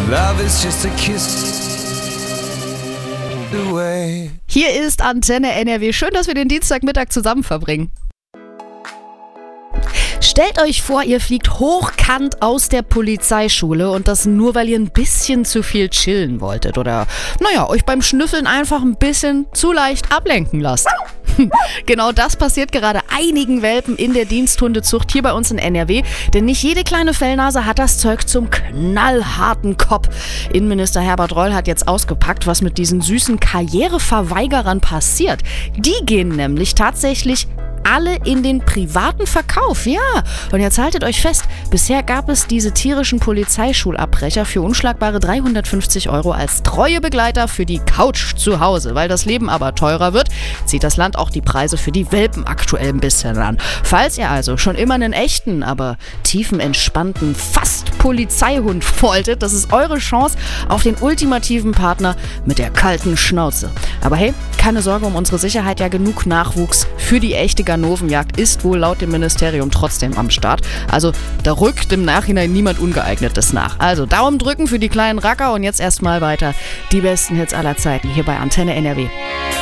Love is just a kiss away. Hier ist Antenne NRW. Schön, dass wir den Dienstagmittag zusammen verbringen. Stellt euch vor, ihr fliegt hochkant aus der Polizeischule und das nur, weil ihr ein bisschen zu viel chillen wolltet oder, euch beim Schnüffeln einfach ein bisschen zu leicht ablenken lasst. Genau das passiert gerade einigen Welpen in der Diensthundezucht hier bei uns in NRW, denn nicht jede kleine Fellnase hat das Zeug zum knallharten Kopf. Innenminister Herbert Reul hat jetzt ausgepackt, was mit diesen süßen Karriereverweigerern passiert. Die gehen nämlich tatsächlich alle in den privaten Verkauf, ja. Und jetzt haltet euch fest, bisher gab es diese tierischen Polizeischulabbrecher für unschlagbare 350 € als treue Begleiter für die Couch zu Hause. Weil das Leben aber teurer wird, zieht das Land auch die Preise für die Welpen aktuell ein bisschen an. Falls ihr also schon immer einen echten, aber tiefenentspannten, fast Polizeihund wolltet, das ist eure Chance auf den ultimativen Partner mit der kalten Schnauze. Aber hey, keine Sorge um unsere Sicherheit, ja genug Nachwuchs für die echte Ganovenjagd ist wohl laut dem Ministerium trotzdem am Start. Also da rückt im Nachhinein niemand Ungeeignetes nach. Also Daumen drücken für die kleinen Racker und jetzt erstmal weiter die besten Hits aller Zeiten hier bei Antenne NRW.